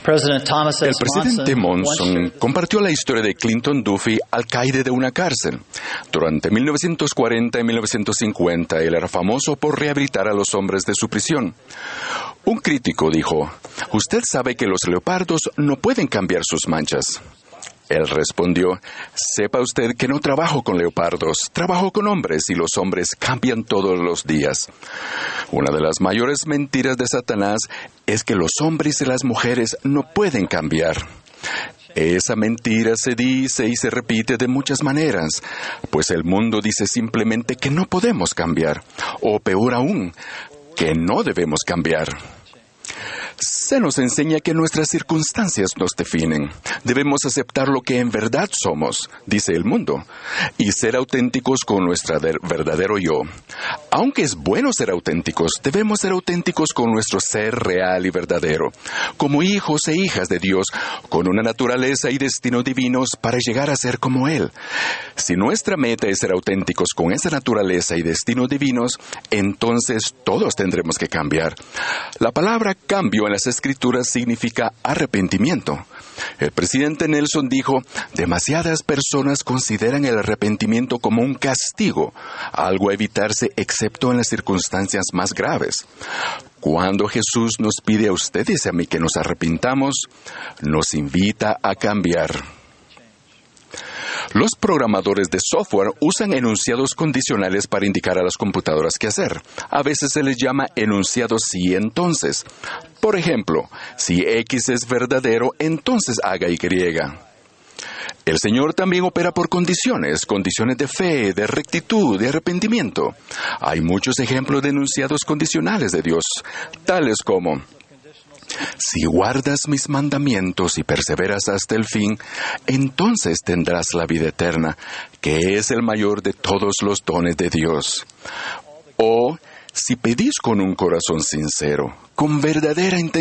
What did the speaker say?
El presidente Monson compartió la historia de Clinton Duffy, alcaide de una cárcel. Durante 1940 y 1950, él era famoso por rehabilitar a los hombres de su prisión. Un crítico dijo: «Usted sabe que los leopardos no pueden cambiar sus manchas». Él respondió: «Sepa usted que no trabajo con leopardos, trabajo con hombres y los hombres cambian todos los días». Una de las mayores mentiras de Satanás es que los hombres y las mujeres no pueden cambiar. Esa mentira se dice y se repite de muchas maneras, pues el mundo dice simplemente que no podemos cambiar, o peor aún, que no debemos cambiar. Se nos enseña que nuestras circunstancias nos definen. Debemos aceptar lo que en verdad somos, dice el mundo, y ser auténticos con nuestro verdadero yo. Aunque es bueno ser auténticos, debemos ser auténticos con nuestro ser real y verdadero, como hijos e hijas de Dios, con una naturaleza y destino divinos para llegar a ser como Él. Si nuestra meta es ser auténticos con esa naturaleza y destino divinos, entonces todos tendremos que cambiar. La palabra cambio en las Escrituras significa arrepentimiento. El presidente Nelson dijo: «Demasiadas personas consideran el arrepentimiento como un castigo, algo a evitarse excepto en las circunstancias más graves». Cuando Jesús nos pide a ustedes y a mí que nos arrepintamos, nos invita a cambiar. Los programadores de software usan enunciados condicionales para indicar a las computadoras qué hacer. A veces se les llama enunciados sí entonces. Por ejemplo, si X es verdadero, entonces haga Y. El Señor también opera por condiciones de fe, de rectitud, de arrepentimiento. Hay muchos ejemplos de enunciados condicionales de Dios, tales como: «Si guardas mis mandamientos y perseveras hasta el fin, entonces tendrás la vida eterna, que es el mayor de todos los dones de Dios». O: «Si pedís con un corazón sincero, con verdadera intención,